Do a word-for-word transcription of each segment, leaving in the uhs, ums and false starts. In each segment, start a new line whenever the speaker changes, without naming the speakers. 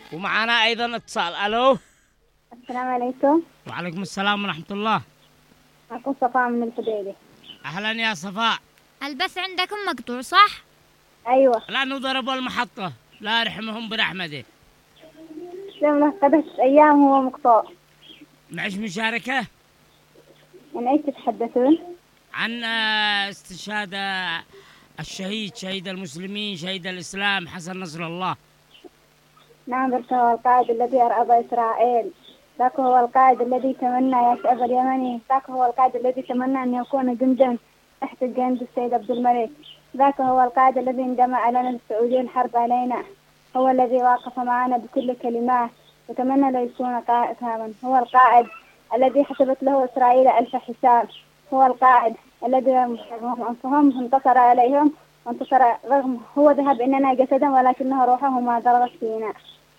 ومعنا أيضا اتصال. ألو.
السلام عليكم.
وعليكم السلام ورحمة الله.
أكون صفاء من الحديدة.
أهلا يا صفاء.
البث عندكم مقطوع صح؟
أيوة.
لأنه ضربوا المحطة، لا يرحمهم برحمته.
لما قدست أيام هو مقطوع.
معش مشاركة؟
عن أيش تتحدثون؟
عن استشهاد الشهيد، شهيد المسلمين، شهيد الإسلام حسن نصر الله.
نعم، ذاك هو القائد الذي أرعب إسرائيل، ذاك هو القائد الذي تمنى يا شعب اليمني، ذاك هو القائد الذي تمنى أن يكون جندا تحت جند السيد عبد الملك، ذاك هو القائد الذي عندما أعلن السعودية الحرب علينا هو الذي واقف معنا بكل كلمات وتمنى لا يكون قائدا. هو القائد الذي حسبت له إسرائيل ألف حساب، هو القائد الذي هم انتصر عليهم وانتصر رغم هو ذهب إننا جسدا ولكنه روحه ما ضربت فينا.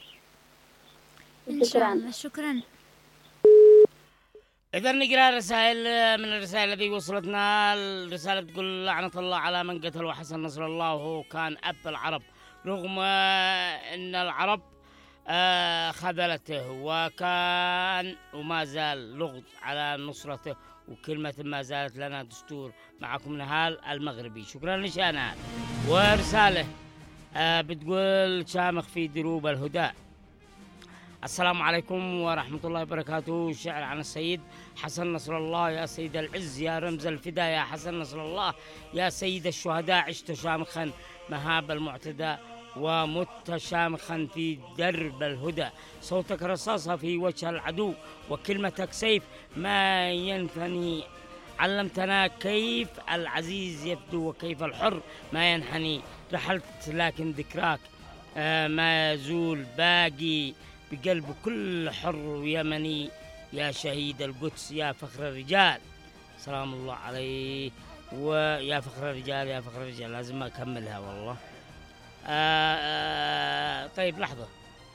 إن شاء الله. شكرا.
إذا نقرأ رسائل من الرسائل التي وصلتنا. الرسالة تقول لعنة الله على من قتل حسن نصر الله وهو كان أب العرب، رغم أن العرب خذلته وكان وما زال لغط على نصرته، وكلمة ما زالت لنا دستور. معكم نهال المغربي. شكرا لك يا نهال. ورسالة بتقول شامخ في دروب الهدى. السلام عليكم ورحمة الله وبركاته. شعر عن السيد حسن نصر الله. يا سيد العز يا رمز الفداء يا حسن نصر الله، يا سيد الشهداء عشت شامخا مهاب المعتدى ومت شامخا في درب الهدى. صوتك رصاصة في وجه العدو وكلمتك سيف ما ينثني. علمتنا كيف العزيز يبدو وكيف الحر ما ينحني. رحلت لكن ذكراك ما يزول باقي بقلب كل حر يمني. يا شهيد القدس يا فخر الرجال، سلام الله عليه. ويا فخر الرجال يا فخر الرجال، لازم أكملها والله. آآ آآ طيب لحظة.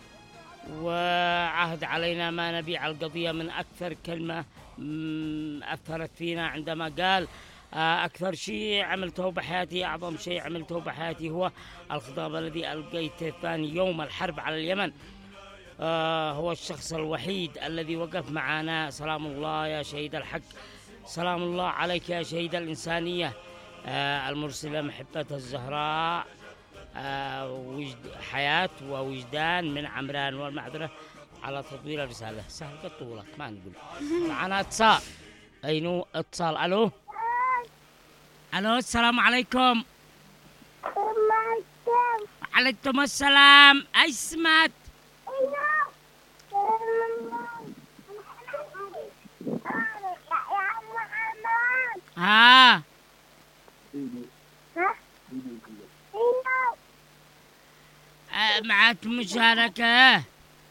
وعهد علينا ما نبيع القضية من أكثر كلمة أثرت فينا عندما قال أكثر شيء عملته بحياتي، أعظم شيء عملته بحياتي هو الخطاب الذي ألقيته ثاني يوم الحرب على اليمن. آه هو الشخص الوحيد الذي وقف معنا. سلام الله يا شهيد الحق، سلام الله عليك يا شهيد الإنسانية. آه المرسلة محبتها الزهراء آه وجد حياة ووجدان من عمران. والمعذرة على تطويل الرسالة، سهل الطولة ما نقول. معنا اتصال. أينو اتصال. ألو. ألو السلام عليكم. عليكم السلام. أي سمعت؟ ها معك مشاركة.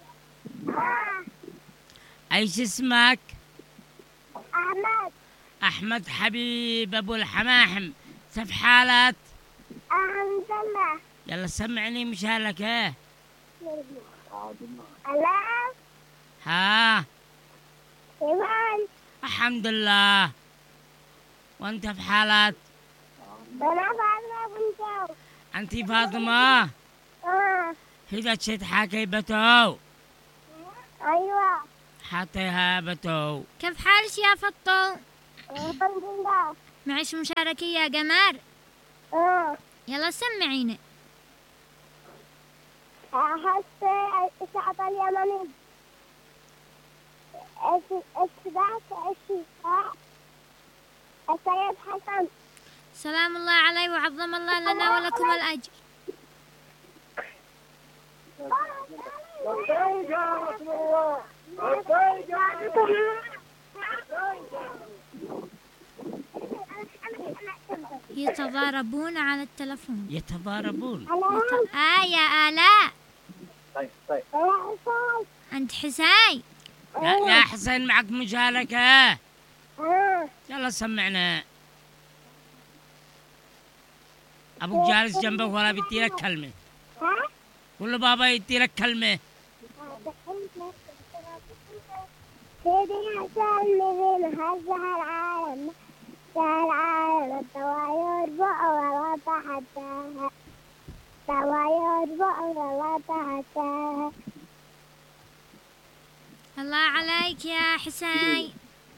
ايش اسمك؟
احمد.
احمد حبيب ابو الحماحم. كيف حالك؟
الحمد لله.
يلا سمعني مشاركة.
الو.
ها
كيفك؟
الحمد لله. وانت في حالك؟
انا فاطمه بنت.
انتي فاطمة؟
اه.
هذا شيء حكي بتو.
ايوه.
حطيها بتو.
كيف حالك يا فطو؟
الحمد لله.
معيش مشاركة يا قمر؟
اه.
يلا سمعيني.
أحس الشعب اليمني السباك الشفاء السيد حسن،
سلام الله عليه وعظم الله لنا ولكم الأجر.
لبيك يا رسول الله، لبيك يا رسول الله.
يتضاربون على التلفون.
يتضاربون.
يت... آه يا آلاء.
طيب طيب.
أنت حسين.
يا, يا حسين معك مشاركة.
اه.
يلا سمعنا. أبوك جالس جنبك ولا بيدي لك كلمة؟
ها؟
قول له بابا يدي لك كلمة.
سيدنا سلمين هزها العالم، سهل العالم الدواير بقى ولا تحتها، دواير بقى ولا تحتها،
الله عليك يا حسين.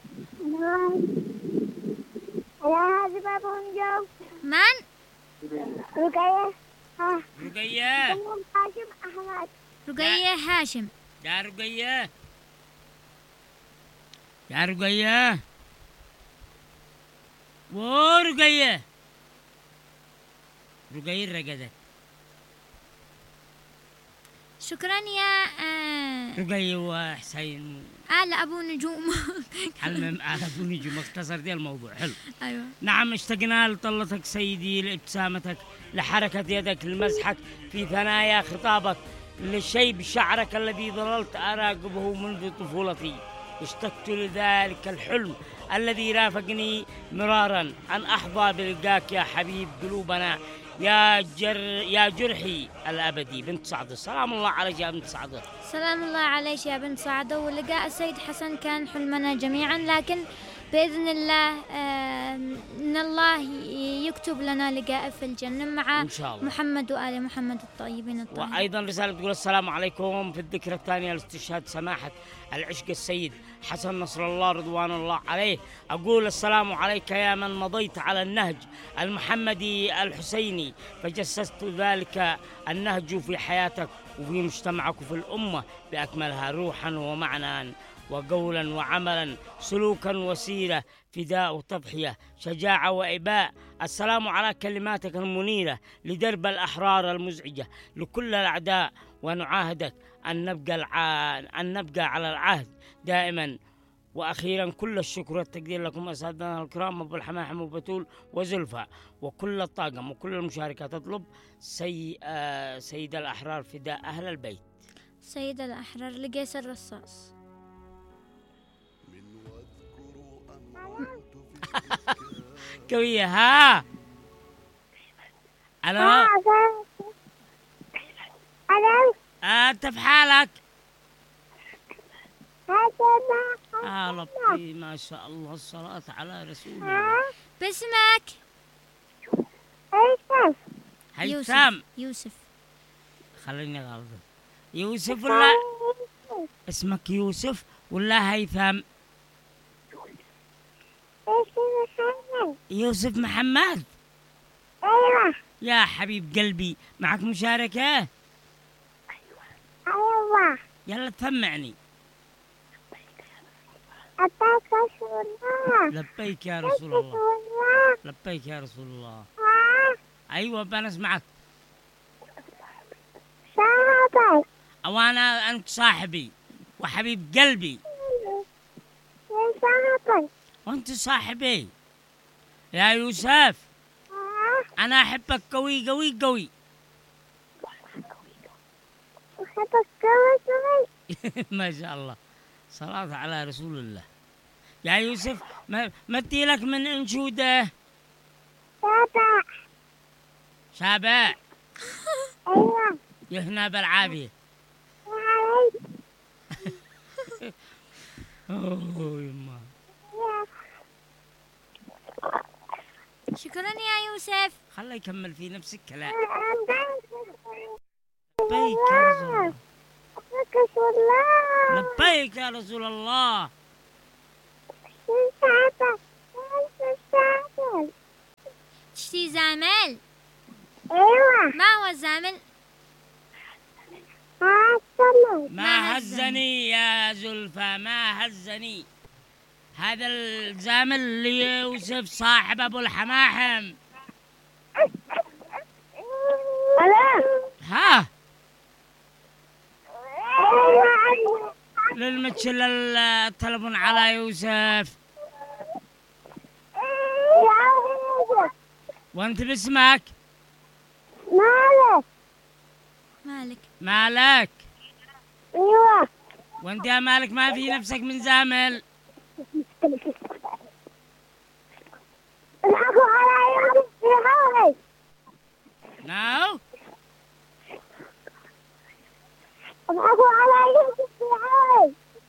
أنا هذه بابا جو.
من؟
رقية. ها.
رقية.
اسمهم هاشم أحمد.
رقية هاشم.
يا رقية يا رقية ورقية رقية رقدت.
شكرا يا آه
رقية وحسين
آل أبو نجوم.
المهم على ابو نجم اختصر دي الموضوع حلو.
أيوة.
نعم اشتقنا لطلتك سيدي، لابتسامتك، لحركة يدك، لمسحك في ثنايا خطابك، لشيب شعرك الذي ظللت أراقبه منذ طفولتي. اشتقت لذلك الحلم الذي رافقني مرارا أن أحظى بلقاك يا حبيب قلوبنا، يا جر يا جرحي الأبدي. بنت سعد، سلام الله عليك يا بنت سعد.
سلام الله عليك يا بنت سعدة. ولقاء السيد حسن كان حلمنا جميعا، لكن بإذن الله آه إن الله يكتب لنا لقاء في الجنة مع
إن شاء الله.
محمد وآل محمد الطيبين الطاهرين.
وأيضا رسالة تقول السلام عليكم في الذكرى الثانية لاستشهاد سماحة العشق السيد حسن نصر الله رضوان الله عليه. أقول السلام عليك يا من مضيت على النهج المحمدي الحسيني، فجسست ذلك النهج في حياتك وفي مجتمعك وفي الأمة بأكملها، روحا ومعنى وقولا وعملا، سلوكا وسيرة، فداء وتضحية، شجاعة وإباء. السلام على كلماتك المنيرة لدرب الأحرار المزعجة لكل الأعداء، ونعاهدك أن نبقى, الع... أن نبقى على العهد دائما. وأخيرا كل الشكر والتقدير لكم أساتذتنا الكرام أبو الحماحم وبتول وزلفى وكل الطاقم وكل المشاركة. تطلب سي... آه سيد الأحرار فداء أهل البيت.
سيد الأحرار لقيس الرصاص.
قوية ها. أنا
أنا
أنت في حالك.
هذا
آه لطي ما شاء الله، الصلاة على رسول الله.
باسمك؟
يوسف.
هيثم.
يوسف.
خليني غلط. يوسف ولا اسمك يوسف ولا هيثم؟ يوسف محمد.
أيوة.
يا حبيب قلبي، معك مشاركة؟
أيوة.
يلا تسمعني.
أتاك رسول الله.
لبيك يا رسول الله.
الله.
لبيك يا رسول الله.
آه.
أيوة بنسمعك.
صاحبك.
أو أنا أنت صاحبي وحبيب قلبي.
صاحبك.
وأنت صاحبي يا يوسف.
آه.
أنا أحبك قوي قوي قوي.
أحبك قوي قوي.
ما شاء الله، صلاة على رسول الله. يا يوسف ما مدي لك من أنشودة.
تابع.
شابع.
أيوة.
يهنا بالعافية.
وعليك.
أوه يما.
شكرا يا يوسف.
خله يكمل في نفس الكلام.
لبيك
لبيك يا رسول الله.
رسول الله.
لبيك يا رسول الله.
صاحبك. صاحبك.
تشتي زامل؟
أيوة.
ما هو الزامل؟
عسلامة.
ما هزني يا زلفى، ما هزني. هذا الزامل ليوسف صاحب أبو الحماحم.
ألا.
ها
أيوة.
للمتشل التلفون على يوسف. وانت باسمك؟
مالك.
مالك.
مالك.
أيوة.
وانت يا مالك ما في نفسك من زامل.
اضحكوا على يوسف في حالي.
ناو
اضحكوا على يوسف في حالي.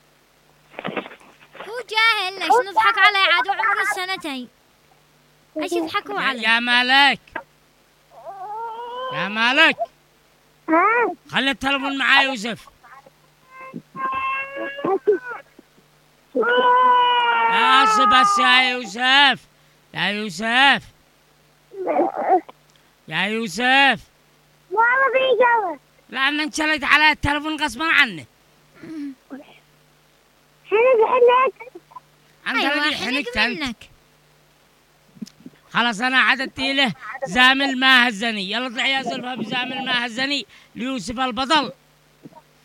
هو جاهل، ليش نضحك عليه؟ عاد عمره السنتين، ايش يضحكوا
يا,
عليه؟
يا مالك. يا مالك
ها.
خلي التلفون مع يوسف.
هلا
بس بس يا يوسف، يا يوسف، يا يوسف.
ماما بيجوا.
لأن انشلت على التلفون غصبا عني.
حنك حنك.
أنت
أيوة
الذي
حنك
حنكت أنت.
منك.
خلاص أنا عددت له زامل ما هزني. يلا اطلع يا زلفة بزامل ما هزني ليوسف البطل.